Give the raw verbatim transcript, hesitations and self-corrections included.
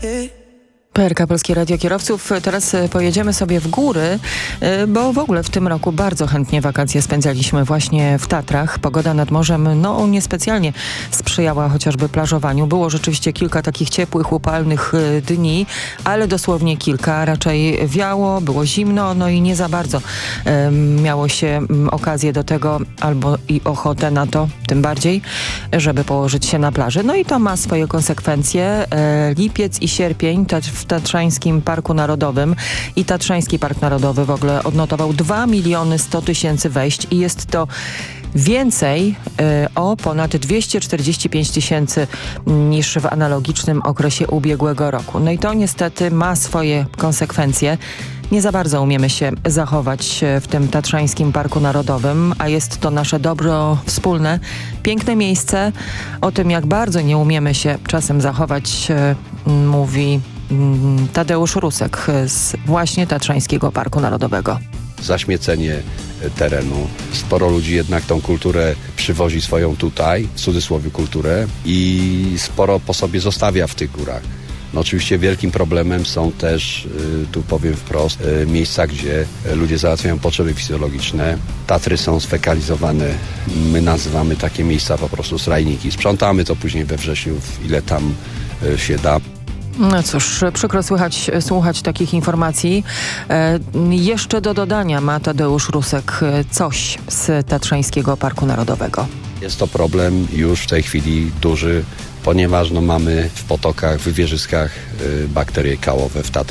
P R K Polskie Radio Kierowców. Teraz pojedziemy sobie w góry, bo w ogóle w tym roku bardzo chętnie wakacje spędzaliśmy właśnie w Tatrach. Pogoda nad morzem no niespecjalnie sprzyjała chociażby plażowaniu. Było rzeczywiście kilka takich ciepłych, upalnych dni, ale dosłownie kilka. Raczej wiało, było zimno, no i nie za bardzo e, miało się okazję do tego albo i ochotę na to, tym bardziej, żeby położyć się na plaży. No i to ma swoje konsekwencje. E, lipiec i sierpień te, w Tatrzańskim Parku Narodowym i Tatrzański Park Narodowy w ogóle odnotował dwa miliony sto tysięcy wejść i jest to więcej y, o ponad dwieście czterdzieści pięć tysięcy niż w analogicznym okresie ubiegłego roku. No i to niestety ma swoje konsekwencje. Nie za bardzo umiemy się zachować w tym Tatrzańskim Parku Narodowym, a jest to nasze dobro wspólne, piękne miejsce. O tym, jak bardzo nie umiemy się czasem zachować, y, mówi Tadeusz Rusek z właśnie Tatrzańskiego Parku Narodowego. Zaśmiecenie terenu. Sporo ludzi jednak tą kulturę przywozi swoją tutaj, w cudzysłowie kulturę, i sporo po sobie zostawia w tych górach. No oczywiście wielkim problemem są też, tu powiem wprost, miejsca, gdzie ludzie załatwiają potrzeby fizjologiczne. Tatry są sfekalizowane. My nazywamy takie miejsca po prostu srajniki. Sprzątamy to później we wrześniu, ile tam się da. No cóż, przykro słychać, słuchać takich informacji. E, jeszcze do dodania ma Tadeusz Rusek coś z Tatrzańskiego Parku Narodowego. Jest to problem już w tej chwili duży, ponieważ no, mamy w potokach, wywierzyskach y, bakterie kałowe w Tatrach.